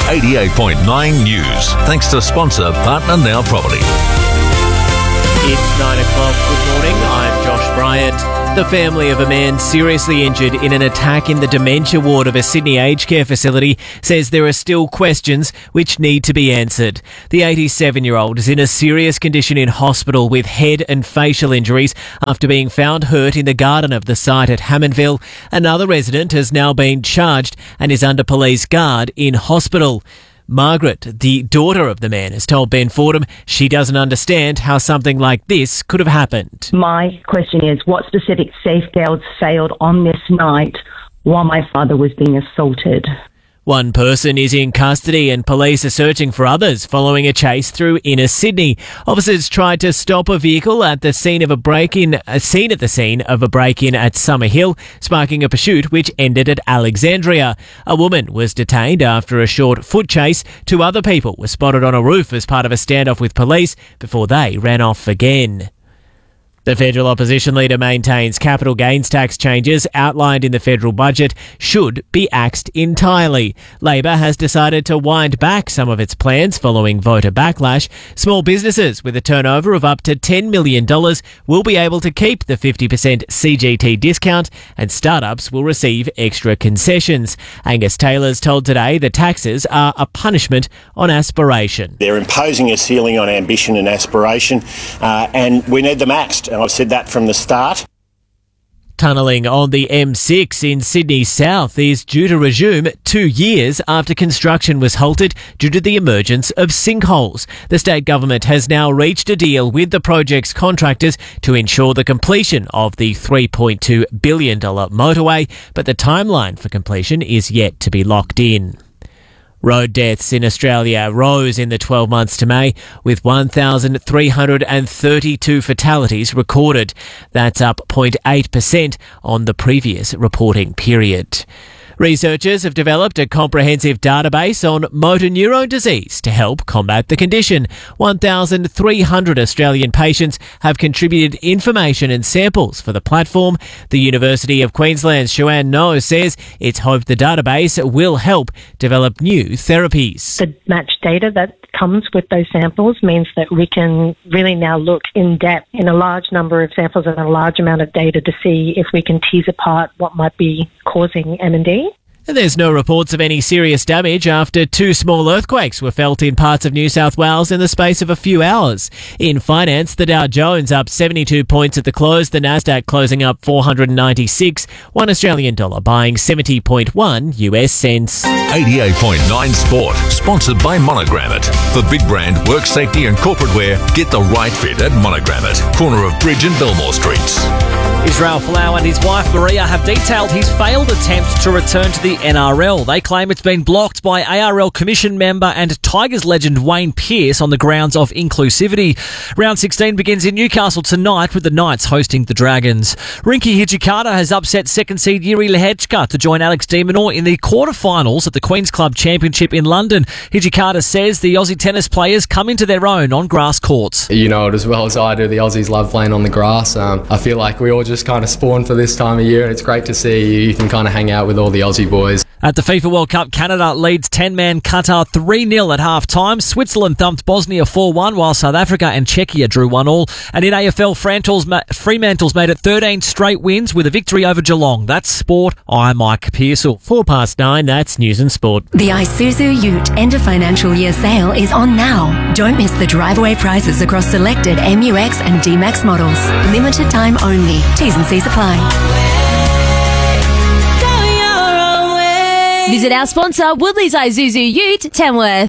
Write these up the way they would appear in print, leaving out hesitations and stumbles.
88.9 News. Thanks to sponsor Partner Now Property. It's 9 o'clock. Good morning. I'm Josh Bryant. The family of a man seriously injured in an attack in the dementia ward of a Sydney aged care facility says there are still questions which need to be answered. The 87-year-old is in a serious condition in hospital with head and facial injuries after being found hurt in the garden of the site at Hammondville. Another resident has now been charged and is under police guard in hospital. Margaret, the daughter of the man, has told Ben Fordham she doesn't understand how something like this could have happened. My question is, what specific safeguards failed on this night while my father was being assaulted? One person is in custody and police are searching for others following a chase through inner Sydney. Officers tried to stop a vehicle at the scene of a break-in at Summerhill, sparking a pursuit which ended at Alexandria. A woman was detained after a short foot chase. Two other people were spotted on a roof as part of a standoff with police before they ran off again. The federal opposition leader maintains capital gains tax changes outlined in the federal budget should be axed entirely. Labor has decided to wind back some of its plans following voter backlash. Small businesses with a turnover of up to $10 million will be able to keep the 50% CGT discount, and startups will receive extra concessions. Angus Taylor's told Today the taxes are a punishment on aspiration. They're imposing a ceiling on ambition and aspiration, and we need them axed. And I've said that from the start. Tunnelling on the M6 in Sydney South is due to resume 2 years after construction was halted due to the emergence of sinkholes. The state government has now reached a deal with the project's contractors to ensure the completion of the $3.2 billion motorway, but the timeline for completion is yet to be locked in. Road deaths in Australia rose in the 12 months to May, with 1,332 fatalities recorded. That's up 0.8% on the previous reporting period. Researchers have developed a comprehensive database on motor neurone disease to help combat the condition. 1,300 Australian patients have contributed information and samples for the platform. The University of Queensland's Joanne No says it's hoped the database will help develop new therapies. The matched data that comes with those samples means that we can really now look in depth in a large number of samples and a large amount of data to see if we can tease apart what might be causing MND. And there's no reports of any serious damage after 2 small earthquakes were felt in parts of New South Wales in the space of a few hours. In finance, the Dow Jones up 72 points at the close, the Nasdaq closing up 496, $1 Australian dollar buying 70.1 US cents. 88.9 Sport, sponsored by Monogrammet. For big brand, work safety and corporate wear, get the right fit at Monogrammet, corner of Bridge and Belmore Streets. Israel Folau and his wife Maria have detailed his failed attempt to return to the NRL. They claim it's been blocked by ARL Commission member and Tigers legend Wayne Pearce on the grounds of inclusivity. Round 16 begins in Newcastle tonight with the Knights hosting the Dragons. Rinky Hijikata has upset second seed Yuri Lehechka to join Alex de Minaur in the quarterfinals at the Queen's Club Championship in London. Hijikata says the Aussie tennis players come into their own on grass courts. You know it as well as I do, the Aussies love playing on the grass. I feel like we all just kind of spawned for this time of year, and it's great to see you can kind of hang out with all the Aussie boys. At the FIFA World Cup, Canada leads 10-man Qatar 3-0 at half-time. Switzerland thumped Bosnia 4-1, while South Africa and Czechia drew 1-1. And in AFL, Fremantle's made it 13 straight wins with a victory over Geelong. That's sport. I'm Mike Pearsall. 9:04, that's News and Sport. The Isuzu Ute end of financial year sale is on now. Don't miss the drive-away prices across selected MUX and D-Max models. Limited time only. T's and C's apply. Visit our sponsor, Woodley's Isuzu Ute, Tamworth.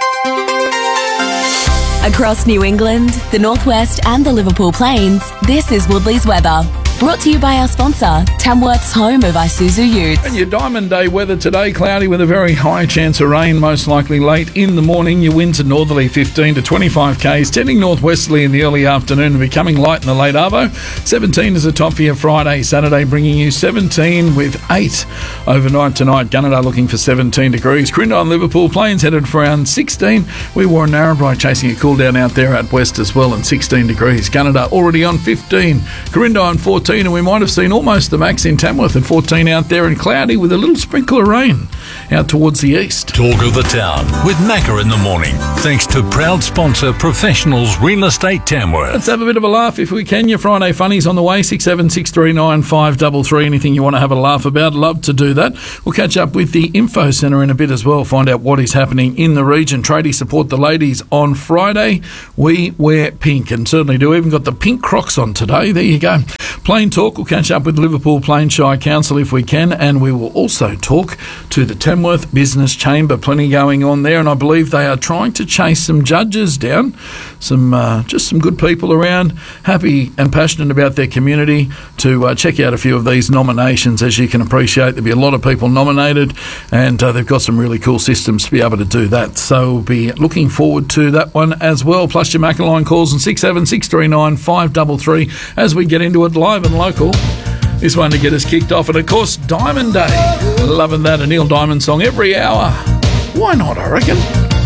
Across New England, the Northwest and the Liverpool Plains, this is Woodley's weather. Brought to you by our sponsor, Tamworth's home of Isuzu Utes. And your Diamond Day weather today, cloudy with a very high chance of rain, most likely late in the morning. Your winds are northerly 15 to 25 k's, tending northwesterly in the early afternoon and becoming light in the late arvo. 17 is the top for your Friday. Saturday bringing you 17 with 8 overnight tonight. Gunnedah looking for 17 degrees. Crindon and Liverpool Plains headed for around 16. We were Narrabri chasing a cool down out there at west as well, and 16 degrees. Gunnedah already on 15. Crindon 14. 14, and we might have seen almost the max in Tamworth at 14 out there, and cloudy with a little sprinkle of rain out towards the east. Talk of the Town with Macca in the morning. Thanks to proud sponsor Professionals Real Estate Tamworth. Let's have a bit of a laugh if we can. Your Friday funnies on the way, 67639 533. Anything you want to have a laugh about, love to do that. We'll catch up with the Info Centre in a bit as well, find out what is happening in the region. Tradies support the ladies on Friday. We wear pink, and certainly do. Even got the pink Crocs on today. There you go. Plain talk. We'll catch up with Liverpool Plain Shire Council if we can, and we will also talk to the Tamworth Business Chamber. Plenty going on there, and I believe they are trying to chase some judges down. Just some good people around, happy and passionate about their community, to check out a few of these nominations. As you can appreciate, there'll be a lot of people nominated, and they've got some really cool systems to be able to do that. So we'll be looking forward to that one as well. Plus your Macca calls on 67639 533 as we get into it live and local. This one to get us kicked off, and of course Diamond Day. Loving that, a Neil Diamond song every hour. Why not, I reckon?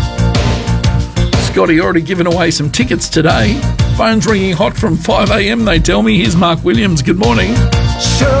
Scotty already given away some tickets today. Phone's ringing hot from 5 a.m, they tell me. Here's Mark Williams. Good morning.